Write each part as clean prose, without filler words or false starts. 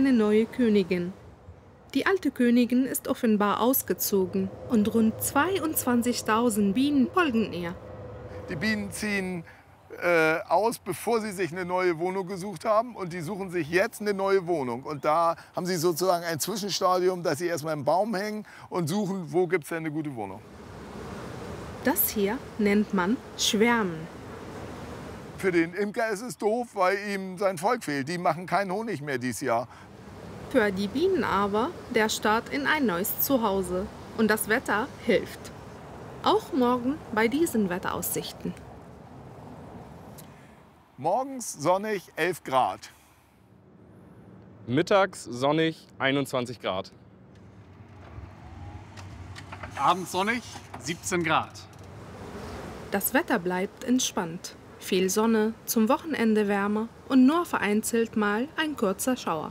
eine neue Königin. Die alte Königin ist offenbar ausgezogen und rund 22.000 Bienen folgen ihr. Die Bienen ziehen aus, bevor sie sich eine neue Wohnung gesucht haben. Und die suchen sich jetzt eine neue Wohnung. Und da haben sie sozusagen ein Zwischenstadium, dass sie erstmal im Baum hängen und suchen, wo gibt es denn eine gute Wohnung. Das hier nennt man Schwärmen. Für den Imker ist es doof, weil ihm sein Volk fehlt. Die machen keinen Honig mehr dieses Jahr. Für die Bienen aber der Start in ein neues Zuhause. Und das Wetter hilft. Auch morgen bei diesen Wetteraussichten. Morgens sonnig, 11 Grad. Mittags sonnig, 21 Grad. Abends sonnig, 17 Grad. Das Wetter bleibt entspannt. Viel Sonne, zum Wochenende Wärme und nur vereinzelt mal ein kurzer Schauer.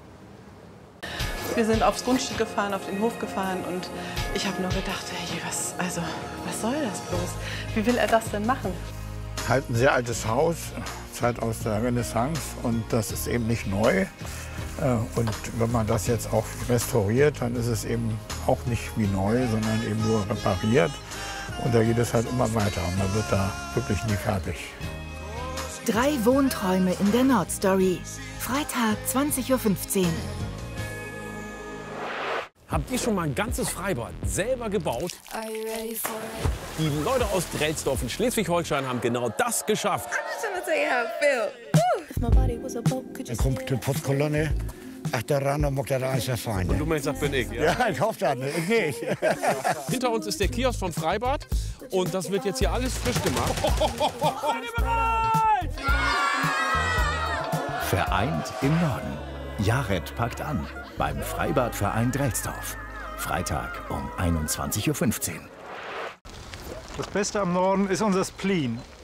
Wir sind aufs Grundstück gefahren, auf den Hof gefahren und ich habe nur gedacht, hey, was soll das bloß? Wie will er das denn machen? Halt ein sehr altes Haus, Zeit aus der Renaissance und das ist eben nicht neu. Und wenn man das jetzt auch restauriert, dann ist es eben auch nicht wie neu, sondern eben nur repariert. Und da geht es halt immer weiter und man wird da wirklich nie fertig. 3 Wohnträume in der Nordstory. Freitag, 20:15 Uhr. Habt ihr schon mal ein ganzes Freibad selber gebaut? Die Leute aus Drelsdorf in Schleswig-Holstein haben genau das geschafft. Dann kommt die Putzkolonne. Ach, der Rand mag der alles erfahren. Und du meinst, das bin ich, ja? Ja, ich hoffe das nicht. Ich nicht. Hinter uns ist der Kiosk vom Freibad und das wird jetzt hier alles frisch gemacht. Vereint im Norden. Jared packt an beim Freibadverein Drelsdorf. Freitag um 21:15 Uhr. Das Beste am Norden ist unser Spleen.